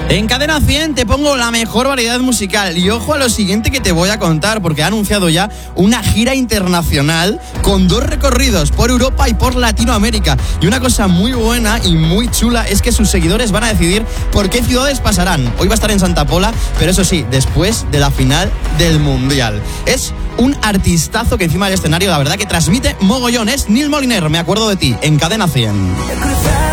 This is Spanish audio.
En Cadena 100 te pongo la mejor variedad musical y ojo a lo siguiente que te voy a contar, porque ha anunciado ya una gira internacional con 2 recorridos por Europa y por Latinoamérica. Y una cosa muy buena y muy chula es que sus seguidores van a decidir por qué ciudades pasarán. Hoy va a estar en Santa Pola, pero eso sí, después de la final del Mundial. Es un artistazo que encima del escenario, la verdad que transmite mogollón. Es Neil Moliner, me acuerdo de ti, en Cadena 100.